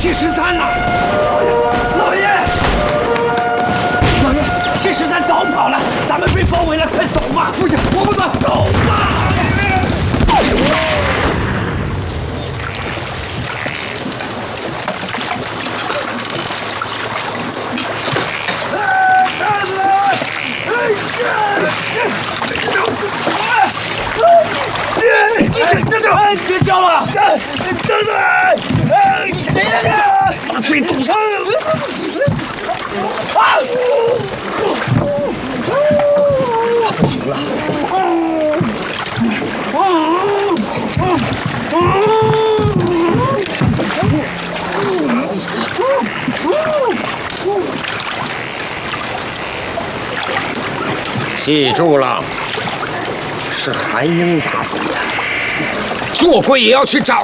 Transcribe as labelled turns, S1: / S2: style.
S1: 谢13呐！老爷，谢13早跑了，咱们被包围了，快走吧！
S2: 不行，我不走，
S1: 走吧！别叫了！等等！大嘴堵上！不行了！
S2: 记住了，是韩英打死的，做鬼也要去找